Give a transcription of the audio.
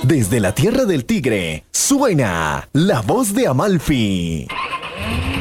Desde la tierra del tigre, suena la voz de Amalfi.